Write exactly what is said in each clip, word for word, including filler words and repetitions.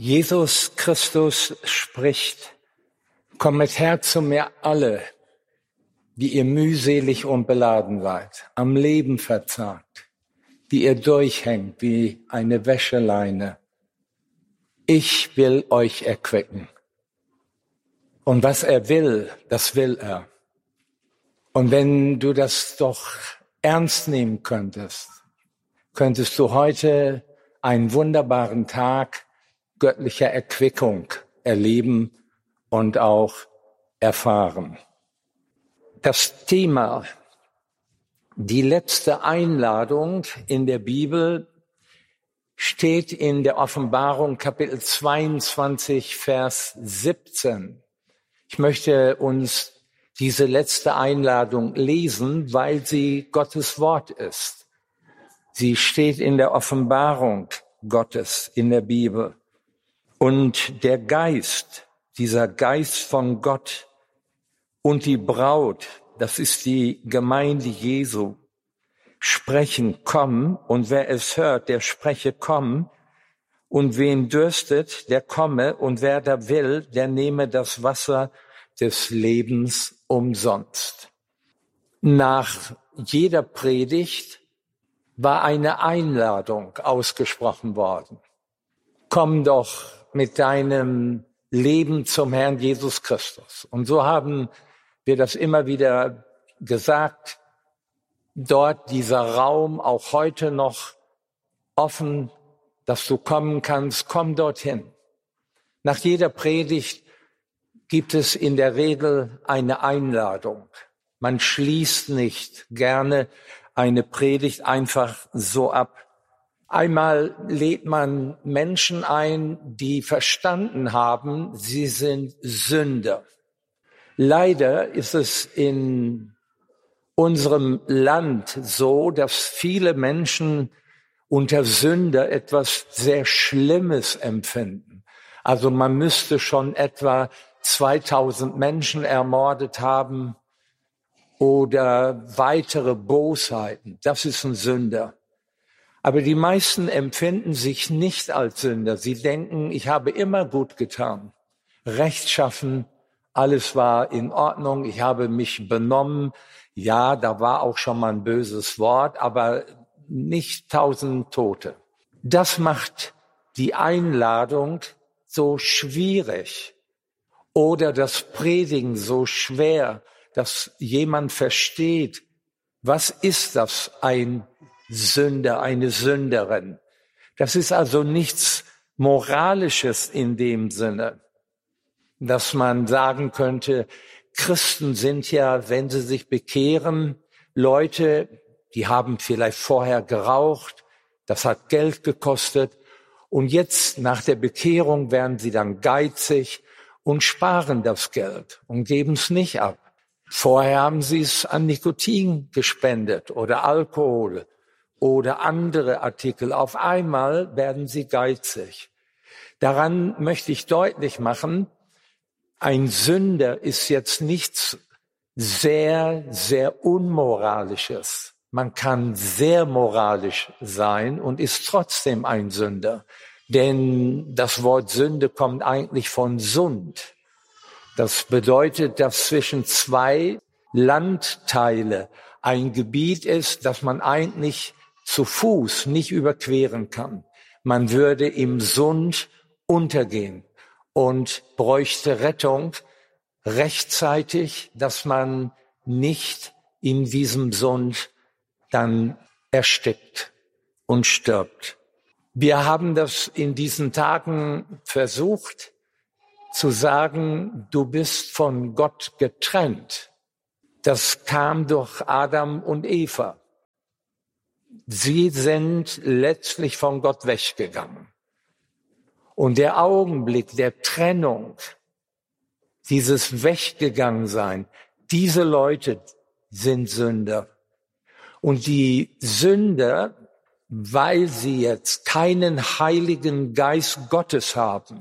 Jesus Christus spricht: Kommet her zu mir alle, die ihr mühselig und beladen seid, am Leben verzagt, die ihr durchhängt wie eine Wäscheleine. Ich will euch erquicken. Und was er will, das will er. Und wenn du das doch ernst nehmen könntest, könntest du heute einen wunderbaren Tag göttlicher Erquickung erleben und auch erfahren. Das Thema, die letzte Einladung in der Bibel, steht in der Offenbarung Kapitel zweiundzwanzig, Vers siebzehn. Ich möchte uns diese letzte Einladung lesen, weil sie Gottes Wort ist. Sie steht in der Offenbarung Gottes in der Bibel. Und der Geist, dieser Geist von Gott und die Braut, das ist die Gemeinde Jesu, sprechen, komm, und wer es hört, der spreche, komm, und wen dürstet, der komme, und wer da will, der nehme das Wasser des Lebens umsonst. Nach jeder Predigt war eine Einladung ausgesprochen worden. Komm doch mit deinem Leben zum Herrn Jesus Christus. Und so haben wir das immer wieder gesagt, dort dieser Raum auch heute noch offen, dass du kommen kannst, komm dorthin. Nach jeder Predigt gibt es in der Regel eine Einladung. Man schließt nicht gerne eine Predigt einfach so ab. Einmal lädt man Menschen ein, die verstanden haben, sie sind Sünder. Leider ist es in unserem Land so, dass viele Menschen unter Sünder etwas sehr Schlimmes empfinden. Also man müsste schon etwa zweitausend Menschen ermordet haben oder weitere Bosheiten. Das ist ein Sünder. Aber die meisten empfinden sich nicht als Sünder. Sie denken, ich habe immer gut getan, rechtschaffen, alles war in Ordnung, ich habe mich benommen. Ja, da war auch schon mal ein böses Wort, aber nicht tausend Tote. Das macht die Einladung so schwierig oder das Predigen so schwer, dass jemand versteht, was ist das, ein Sünder, eine Sünderin. Das ist also nichts Moralisches in dem Sinne, dass man sagen könnte, Christen sind ja, wenn sie sich bekehren, Leute, die haben vielleicht vorher geraucht, das hat Geld gekostet und jetzt nach der Bekehrung werden sie dann geizig und sparen das Geld und geben es nicht ab. Vorher haben sie es an Nikotin gespendet oder Alkohol oder andere Artikel. Auf einmal werden sie geizig. Daran möchte ich deutlich machen, ein Sünder ist jetzt nichts sehr, sehr Unmoralisches. Man kann sehr moralisch sein und ist trotzdem ein Sünder. Denn das Wort Sünde kommt eigentlich von Sund. Das bedeutet, dass zwischen zwei Landteile ein Gebiet ist, das man eigentlich zu Fuß nicht überqueren kann. Man würde im Sund untergehen und bräuchte Rettung rechtzeitig, dass man nicht in diesem Sund dann erstickt und stirbt. Wir haben das in diesen Tagen versucht zu sagen, du bist von Gott getrennt. Das kam durch Adam und Eva. Sie sind letztlich von Gott weggegangen. Und der Augenblick der Trennung, dieses Weggegangensein, diese Leute sind Sünder. Und die Sünder, weil sie jetzt keinen Heiligen Geist Gottes haben,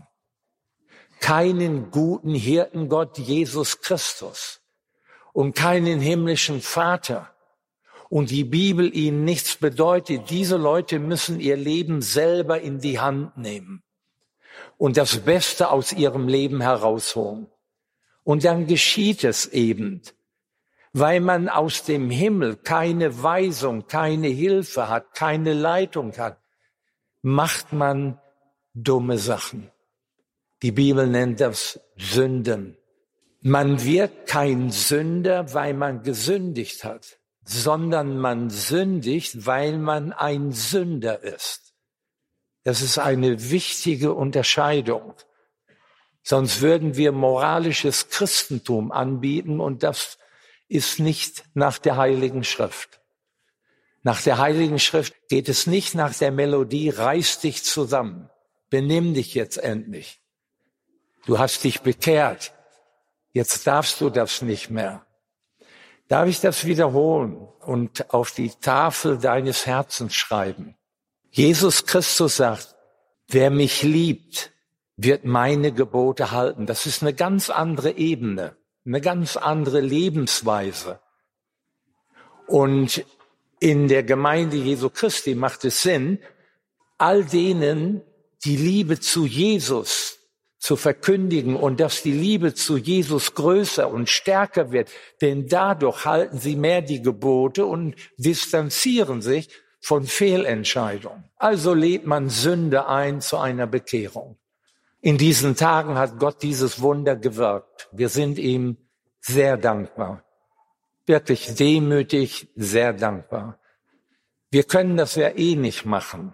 keinen guten Hirtengott Jesus Christus und keinen himmlischen Vater, und die Bibel ihnen nichts bedeutet, diese Leute müssen ihr Leben selber in die Hand nehmen. und das Beste aus ihrem Leben herausholen. Und dann geschieht es eben, weil man aus dem Himmel keine Weisung, keine Hilfe hat, keine Leitung hat, macht man dumme Sachen. Die Bibel nennt das Sünden. Man wird kein Sünder, weil man gesündigt hat, sondern man sündigt, weil man ein Sünder ist. Das ist eine wichtige Unterscheidung. Sonst würden wir moralisches Christentum anbieten und das ist nicht nach der Heiligen Schrift. Nach der Heiligen Schrift geht es nicht nach der Melodie, reiß dich zusammen, benimm dich jetzt endlich. Du hast dich bekehrt, jetzt darfst du das nicht mehr. Darf ich das wiederholen und auf die Tafel deines Herzens schreiben? Jesus Christus sagt, wer mich liebt, wird meine Gebote halten. Das ist eine ganz andere Ebene, eine ganz andere Lebensweise. Und in der Gemeinde Jesu Christi macht es Sinn, all denen die Liebe zu Jesus zu verkündigen und dass die Liebe zu Jesus größer und stärker wird, denn dadurch halten sie mehr die Gebote und distanzieren sich von Fehlentscheidungen. Also lädt man Sünde ein zu einer Bekehrung. In diesen Tagen hat Gott dieses Wunder gewirkt. Wir sind ihm sehr dankbar. Wirklich demütig, sehr dankbar. Wir können das ja eh nicht machen.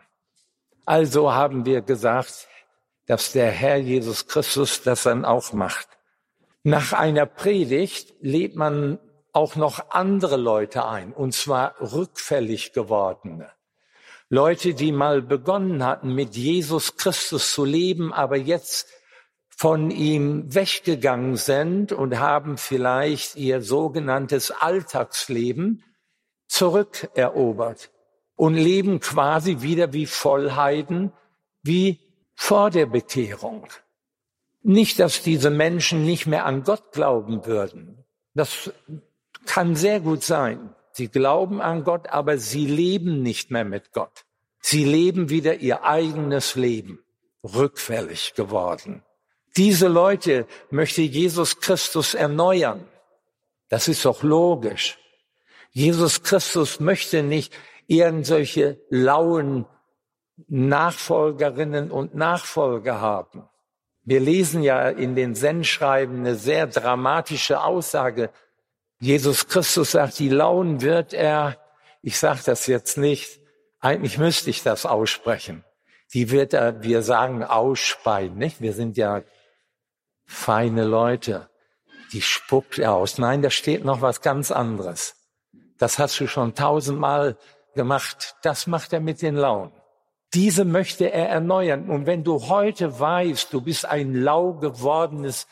Also haben wir gesagt, dass der Herr Jesus Christus das dann auch macht. Nach einer Predigt lädt man auch noch andere Leute ein, und zwar rückfällig gewordene. Leute, die mal begonnen hatten, mit Jesus Christus zu leben, aber jetzt von ihm weggegangen sind und haben vielleicht ihr sogenanntes Alltagsleben zurückerobert und leben quasi wieder wie Vollheiden, wie vor der Bekehrung. Nicht, dass diese Menschen nicht mehr an Gott glauben würden. Das kann sehr gut sein. Sie glauben an Gott, aber sie leben nicht mehr mit Gott. Sie leben wieder ihr eigenes Leben, rückfällig geworden. Diese Leute möchte Jesus Christus erneuern. Das ist doch logisch. Jesus Christus möchte nicht irgendwelche lauen Nachfolgerinnen und Nachfolger haben. Wir lesen ja in den Sendschreiben eine sehr dramatische Aussage. Jesus Christus sagt, die Lauen wird er, ich sage das jetzt nicht, eigentlich müsste ich das aussprechen, die wird er, wir sagen, ausspeien, nicht? Wir sind ja feine Leute, die spuckt er aus. Nein, da steht noch was ganz anderes. Das hast du schon tausendmal gemacht, das macht er mit den Lauen. Diese möchte er erneuern. Und wenn du heute weißt, du bist ein lau gewordenes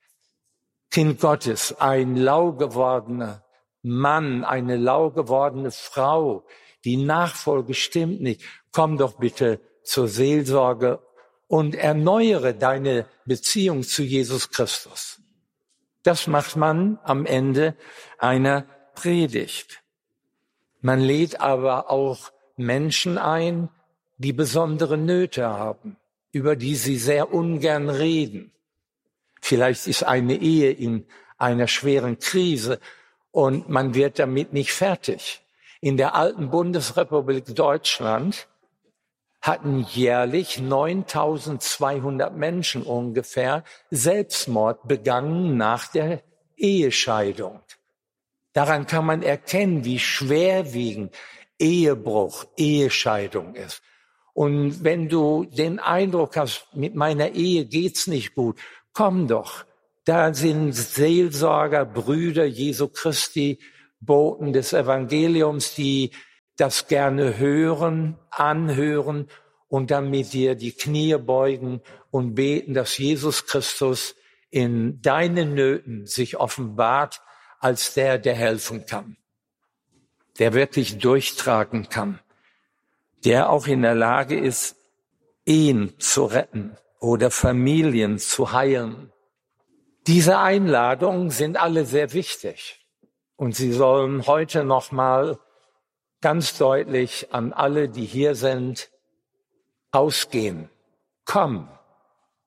Kind Gottes, ein lau gewordener Mann, eine lau gewordene Frau, die Nachfolge stimmt nicht, komm doch bitte zur Seelsorge und erneuere deine Beziehung zu Jesus Christus. Das macht man am Ende einer Predigt. Man lädt aber auch Menschen ein, die besondere Nöte haben, über die sie sehr ungern reden. Vielleicht ist eine Ehe in einer schweren Krise und man wird damit nicht fertig. In der alten Bundesrepublik Deutschland hatten jährlich neuntausendzweihundert Menschen ungefähr Selbstmord begangen nach der Ehescheidung. Daran kann man erkennen, wie schwerwiegend Ehebruch, Ehescheidung ist. Und wenn du den Eindruck hast, mit meiner Ehe geht's nicht gut, komm doch. Da sind Seelsorger, Brüder Jesu Christi, Boten des Evangeliums, die das gerne hören, anhören und dann mit dir die Knie beugen und beten, dass Jesus Christus in deinen Nöten sich offenbart als der, der helfen kann, der wirklich durchtragen kann, der auch in der Lage ist, Ehen zu retten oder Familien zu heilen. Diese Einladungen sind alle sehr wichtig und sie sollen heute nochmal ganz deutlich an alle, die hier sind, ausgehen. Komm,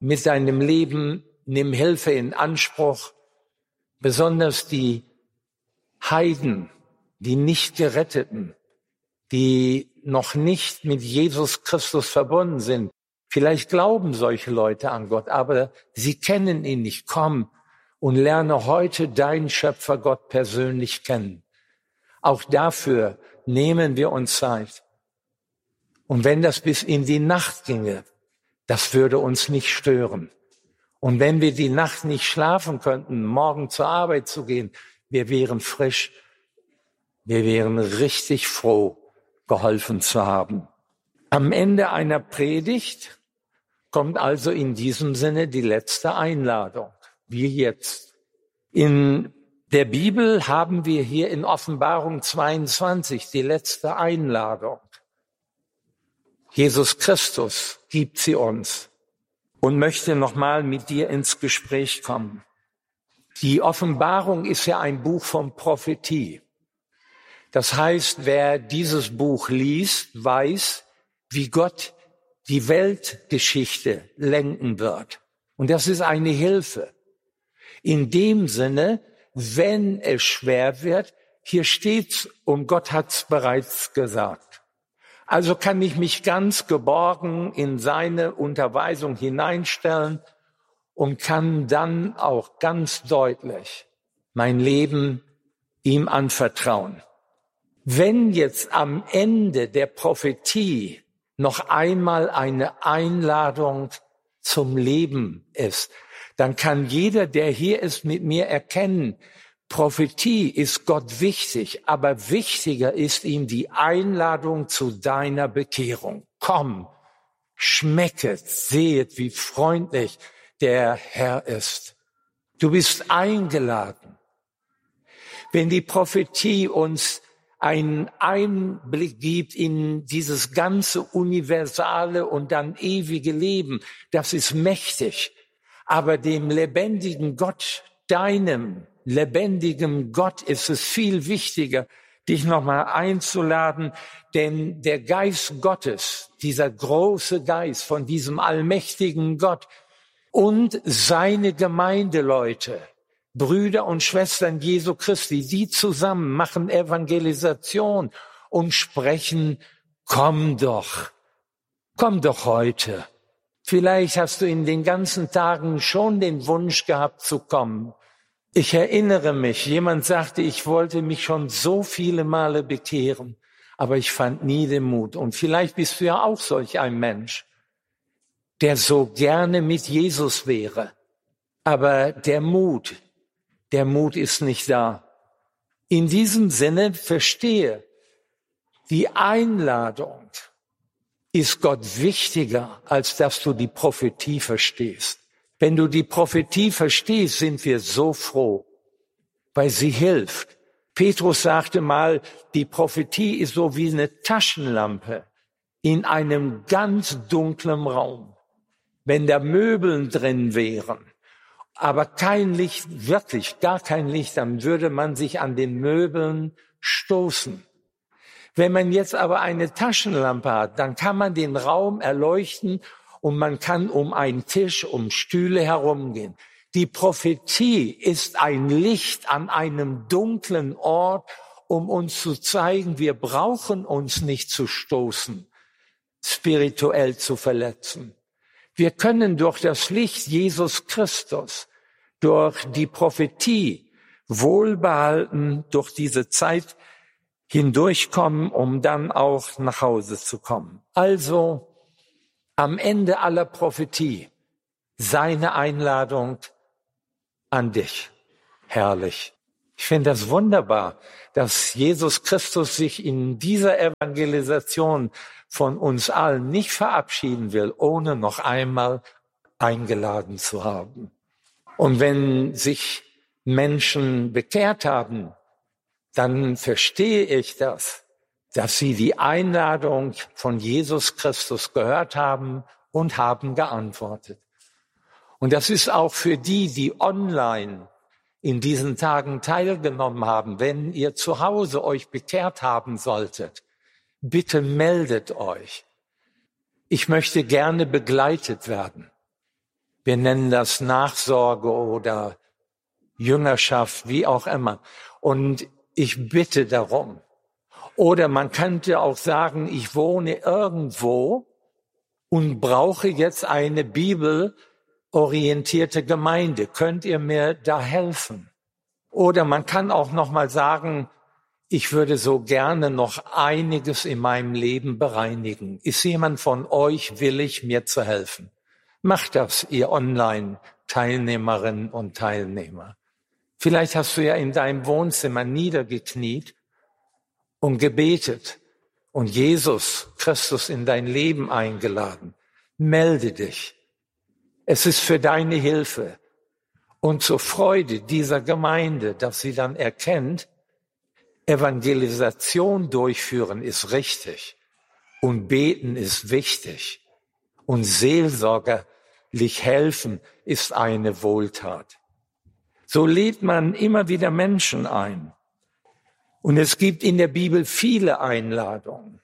mit deinem Leben, nimm Hilfe in Anspruch. Besonders die Heiden, die nicht Geretteten, die noch nicht mit Jesus Christus verbunden sind. Vielleicht glauben solche Leute an Gott, aber sie kennen ihn nicht. Komm und lerne heute deinen Schöpfer Gott persönlich kennen. Auch dafür nehmen wir uns Zeit. Und wenn das bis in die Nacht ginge, das würde uns nicht stören. Und wenn wir die Nacht nicht schlafen könnten, morgen zur Arbeit zu gehen, wir wären frisch, wir wären richtig froh, geholfen zu haben. Am Ende einer Predigt kommt also in diesem Sinne die letzte Einladung, wie jetzt. In der Bibel haben wir hier in Offenbarung zweiundzwanzig die letzte Einladung. Jesus Christus gibt sie uns und möchte nochmal mit dir ins Gespräch kommen. Die Offenbarung ist ja ein Buch von Prophetie. Das heißt, wer dieses Buch liest, weiß, wie Gott die Weltgeschichte lenken wird. Und das ist eine Hilfe. In dem Sinne, wenn es schwer wird, hier steht's und Gott hat's bereits gesagt. Also kann ich mich ganz geborgen in seine Unterweisung hineinstellen und kann dann auch ganz deutlich mein Leben ihm anvertrauen. Wenn jetzt am Ende der Prophetie noch einmal eine Einladung zum Leben ist, dann kann jeder, der hier ist, mit mir erkennen, Prophetie ist Gott wichtig, aber wichtiger ist ihm die Einladung zu deiner Bekehrung. Komm, schmecket, sehet, wie freundlich der Herr ist. Du bist eingeladen. Wenn die Prophetie uns einen Einblick gibt in dieses ganze universale und dann ewige Leben, das ist mächtig. Aber dem lebendigen Gott, deinem lebendigem Gott, ist es viel wichtiger, dich nochmal einzuladen, denn der Geist Gottes, dieser große Geist von diesem allmächtigen Gott und seine Gemeindeleute, Brüder und Schwestern Jesu Christi, die zusammen machen Evangelisation und sprechen, komm doch, komm doch heute. Vielleicht hast du in den ganzen Tagen schon den Wunsch gehabt zu kommen. Ich erinnere mich, jemand sagte, ich wollte mich schon so viele Male bekehren, aber ich fand nie den Mut. Und vielleicht bist du ja auch solch ein Mensch, der so gerne mit Jesus wäre. Aber der Mut, der Mut ist nicht da. In diesem Sinne verstehe, die Einladung ist Gott wichtiger, als dass du die Prophetie verstehst. Wenn du die Prophetie verstehst, sind wir so froh, weil sie hilft. Petrus sagte mal, die Prophetie ist so wie eine Taschenlampe in einem ganz dunklen Raum. Wenn da Möbeln drin wären, aber kein Licht, wirklich gar kein Licht, dann würde man sich an den Möbeln stoßen. Wenn man jetzt aber eine Taschenlampe hat, dann kann man den Raum erleuchten und man kann um einen Tisch, um Stühle herumgehen. Die Prophetie ist ein Licht an einem dunklen Ort, um uns zu zeigen, wir brauchen uns nicht zu stoßen, spirituell zu verletzen. Wir können durch das Licht Jesus Christus, durch die Prophetie wohlbehalten durch diese Zeit hindurchkommen, um dann auch nach Hause zu kommen. Also am Ende aller Prophetie seine Einladung an dich. Herrlich. Ich finde das wunderbar, dass Jesus Christus sich in dieser Evangelisation von uns allen nicht verabschieden will, ohne noch einmal eingeladen zu haben. Und wenn sich Menschen bekehrt haben, dann verstehe ich das, dass sie die Einladung von Jesus Christus gehört haben und haben geantwortet. Und das ist auch für die, die online in diesen Tagen teilgenommen haben, wenn ihr zu Hause euch bekehrt haben solltet, bitte meldet euch. Ich möchte gerne begleitet werden. Wir nennen das Nachsorge oder Jüngerschaft, wie auch immer. Und ich bitte darum. Oder man könnte auch sagen, ich wohne irgendwo und brauche jetzt eine bibelorientierte Gemeinde. Könnt ihr mir da helfen? Oder man kann auch noch mal sagen, ich würde so gerne noch einiges in meinem Leben bereinigen. Ist jemand von euch willig, mir zu helfen? Macht das, ihr Online-Teilnehmerinnen und Teilnehmer. Vielleicht hast du ja in deinem Wohnzimmer niedergekniet und gebetet und Jesus Christus in dein Leben eingeladen. Melde dich. Es ist für deine Hilfe und zur Freude dieser Gemeinde, dass sie dann erkennt, Evangelisation durchführen ist richtig und beten ist wichtig und seelsorgerlich helfen ist eine Wohltat. So lädt man immer wieder Menschen ein. Und es gibt in der Bibel viele Einladungen.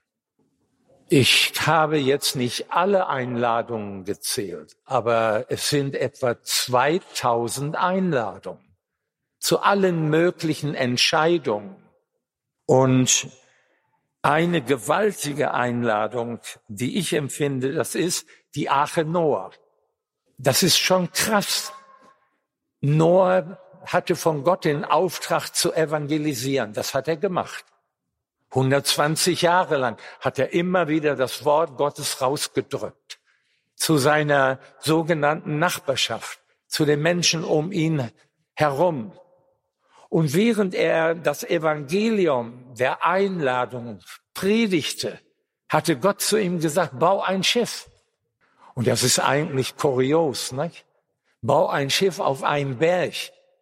Ich habe jetzt nicht alle Einladungen gezählt, aber es sind etwa zweitausend Einladungen zu allen möglichen Entscheidungen. Und eine gewaltige Einladung, die ich empfinde, das ist die Arche Noah. Das ist schon krass. Noah hatte von Gott den Auftrag zu evangelisieren. Das hat er gemacht. hundertzwanzig Jahre lang hat er immer wieder das Wort Gottes rausgedrückt. Zu seiner sogenannten Nachbarschaft, zu den Menschen um ihn herum. Und während er das Evangelium der Einladung predigte, hatte Gott zu ihm gesagt, bau ein Schiff. Und das ist eigentlich kurios, nicht? Bau ein Schiff auf einen Berg.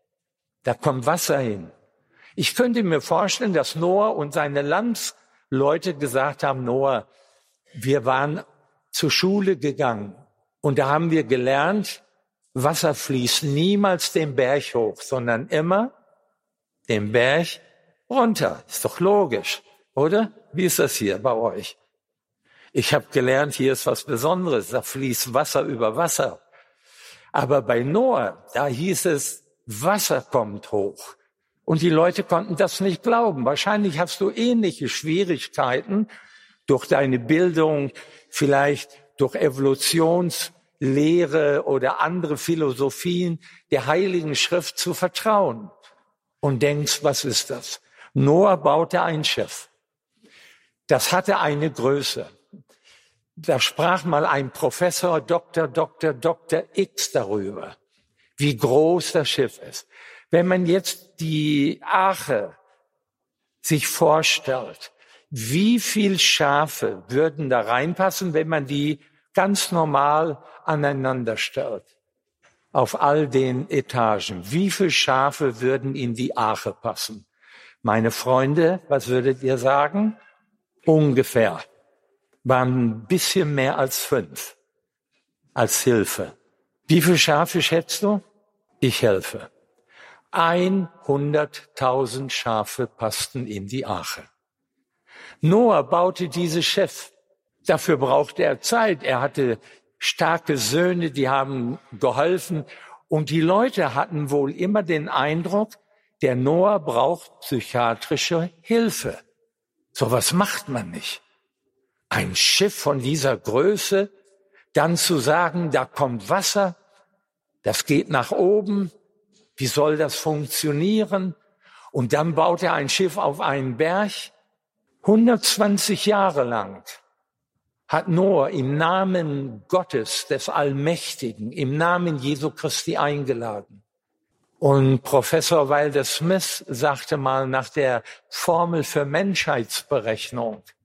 Da kommt Wasser hin. Ich könnte mir vorstellen, dass Noah und seine Landsleute gesagt haben, Noah, wir waren zur Schule gegangen und da haben wir gelernt, Wasser fließt niemals den Berg hoch, sondern immer den Berg runter. Ist doch logisch, oder? Wie ist das hier bei euch? Ich habe gelernt, hier ist was Besonderes, da fließt Wasser über Wasser. Aber bei Noah, da hieß es, Wasser kommt hoch. Und die Leute konnten das nicht glauben. Wahrscheinlich hast du ähnliche Schwierigkeiten durch deine Bildung, vielleicht durch Evolutionslehre oder andere Philosophien der Heiligen Schrift zu vertrauen. Und denkst, was ist das? Noah baute ein Schiff. Das hatte eine Größe. Da sprach mal ein Professor, Doktor, Doktor, Doktor X darüber, wie groß das Schiff ist. Wenn man jetzt die Arche sich vorstellt, wie viel Schafe würden da reinpassen, wenn man die ganz normal aneinander stellt? Auf all den Etagen. Wie viel Schafe würden in die Arche passen? Meine Freunde, was würdet ihr sagen? Ungefähr. Waren ein bisschen mehr als fünf. Als Hilfe. Wie viele Schafe schätzt du? Ich helfe. hunderttausend Schafe passten in die Arche. Noah baute dieses Schiff. Dafür brauchte er Zeit. Er hatte starke Söhne, die haben geholfen. Und die Leute hatten wohl immer den Eindruck, der Noah braucht psychiatrische Hilfe. Sowas macht man nicht. Ein Schiff von dieser Größe, dann zu sagen, da kommt Wasser, das geht nach oben. Wie soll das funktionieren? Und dann baut er ein Schiff auf einen Berg. hundertzwanzig Jahre lang hat Noah im Namen Gottes, des Allmächtigen, im Namen Jesu Christi eingeladen. Und Professor Wilder Smith sagte mal nach der Formel für Menschheitsberechnung,